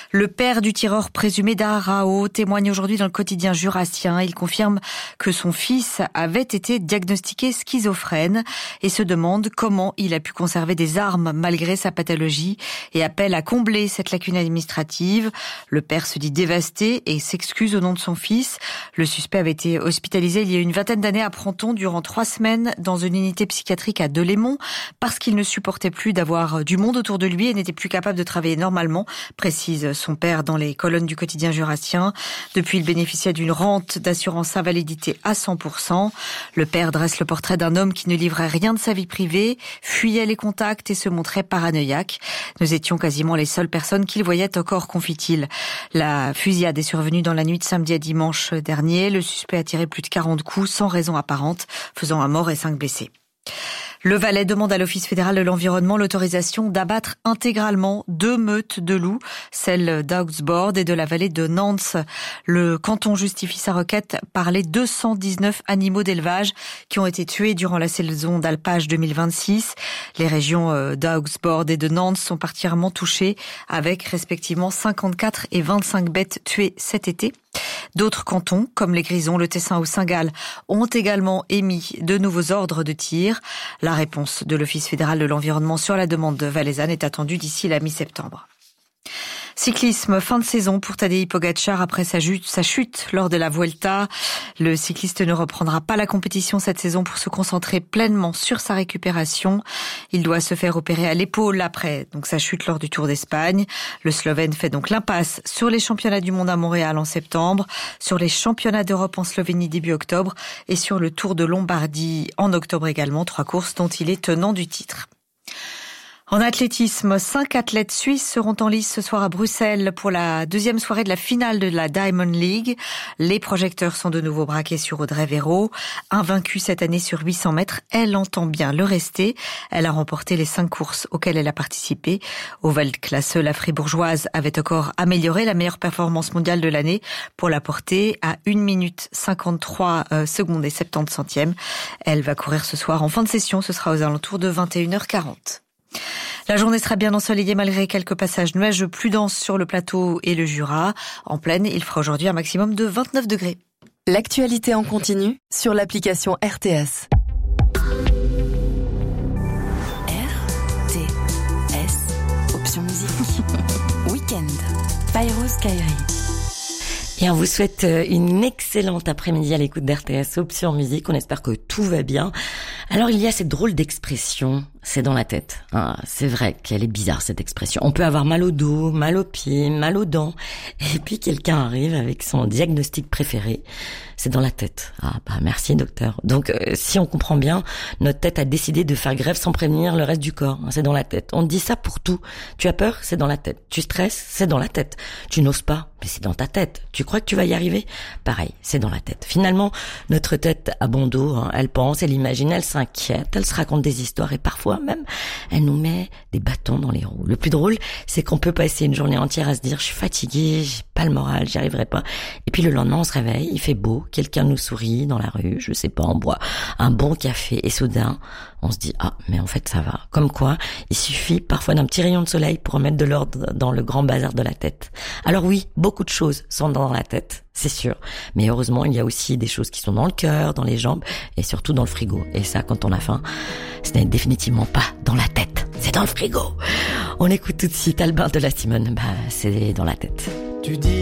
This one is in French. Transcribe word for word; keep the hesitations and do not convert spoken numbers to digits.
Le père du tireur présumé d'Arao témoigne aujourd'hui dans le quotidien jurassien. Il confirme que son fils avait été diagnostiqué schizophrène et se demande comment il a pu conserver des armes malgré sa pathologie et appelle à combler cette lacune administrative. Le père se dit dévasté et s'excuse au nom de son fils. Le suspect avait été hospitalisé il y a une vingtaine d'années à Pronton durant trois semaines dans une unité psychiatrique à Delémont parce qu'il ne supportait plus d'avoir du monde autour de lui et n'était plus capable de travailler normalement, précise son père dans les colonnes du quotidien jurassien. Depuis, il bénéficiait d'une rente d'assurance invalidité à cent pour cent. Le père dresse le portrait d'un homme qui ne livrait rien de sa vie privée, fuyait les contacts et se montrait paranoïaque. Nous étions quasiment les seules personnes qu'il voyait encore, confie-t-il. La fusillade est survenue dans la nuit de samedi à dimanche dernier. Le suspect a tiré plus de quarante coups sans raison apparente, faisant un mort et cinq blessés. Le Valais demande à l'Office fédéral de l'environnement l'autorisation d'abattre intégralement deux meutes de loups, celle d'Augsbourg et de la vallée de Nantes. Le canton justifie sa requête par les deux cent dix-neuf animaux d'élevage qui ont été tués durant la saison d'alpage deux mille vingt-six. Les régions d'Augsbourg et de Nantes sont particulièrement touchées avec respectivement cinquante-quatre et vingt-cinq bêtes tuées cet été. D'autres cantons, comme les Grisons, le Tessin ou Saint-Gall, ont également émis de nouveaux ordres de tir. La réponse de l'Office fédéral de l'environnement sur la demande de valaisanne est attendue d'ici la mi-septembre. Cyclisme, fin de saison pour Tadej Pogačar après sa chute, sa chute lors de la Vuelta. Le cycliste ne reprendra pas la compétition cette saison pour se concentrer pleinement sur sa récupération. Il doit se faire opérer à l'épaule après donc sa chute lors du Tour d'Espagne. Le Slovène fait donc l'impasse sur les championnats du monde à Montréal en septembre, sur les championnats d'Europe en Slovénie début octobre et sur le Tour de Lombardie en octobre également, trois courses dont il est tenant du titre. En athlétisme, cinq athlètes suisses seront en lice ce soir à Bruxelles pour la deuxième soirée de la finale de la Diamond League. Les projecteurs sont de nouveau braqués sur Audrey Véro. Invaincue cette année sur huit cents mètres, elle entend bien le rester. Elle a remporté les cinq courses auxquelles elle a participé. Au Weltklasse, la fribourgeoise avait encore amélioré la meilleure performance mondiale de l'année pour la porter à une minute cinquante-trois secondes et soixante-dix centièmes. Elle va courir ce soir en fin de session, ce sera aux alentours de vingt et une heures quarante. La journée sera bien ensoleillée malgré quelques passages nuageux plus denses sur le plateau et le Jura. En plaine, il fera aujourd'hui un maximum de vingt-neuf degrés. L'actualité en continu sur l'application R T S. R T S, option musique. Week-end, Pyros Kairi. Et on vous souhaite une excellente après-midi à l'écoute d'R T S Option Musique. On espère que tout va bien. Alors, il y a cette drôle d'expression, c'est dans la tête. Ah, c'est vrai qu'elle est bizarre, cette expression. On peut avoir mal au dos, mal aux pieds, mal aux dents. Et puis, quelqu'un arrive avec son diagnostic préféré. C'est dans la tête. Ah, bah, merci, docteur. Donc, euh, si on comprend bien, notre tête a décidé de faire grève sans prévenir le reste du corps. C'est dans la tête. On dit ça pour tout. Tu as peur? C'est dans la tête. Tu stresses? C'est dans la tête. Tu n'oses pas? Mais c'est dans ta tête. Tu crois que tu vas y arriver? Pareil, c'est dans la tête. Finalement, notre tête a bon dos, hein. Elle pense, elle imagine, elle s'inquiète, elle se raconte des histoires et parfois même, elle nous met des bâtons dans les roues. Le plus drôle, c'est qu'on peut passer une journée entière à se dire « je suis fatigué, j'ai pas le moral, j'y arriverai pas ». Et puis le lendemain, on se réveille, il fait beau, quelqu'un nous sourit dans la rue, je sais pas, on boit un bon café et soudain, on se dit « ah, mais en fait ça va ». Comme quoi, il suffit parfois d'un petit rayon de soleil pour remettre de l'ordre dans le grand bazar de la tête. Alors oui, beaucoup de choses sont dans la tête, c'est sûr. Mais heureusement, il y a aussi des choses qui sont dans le cœur, dans les jambes et surtout dans le frigo. Et ça, quand on a faim, ce n'est définitivement pas dans la tête, c'est dans le frigo. On écoute tout de suite Albin de la Simone, bah c'est dans la tête. Tu dis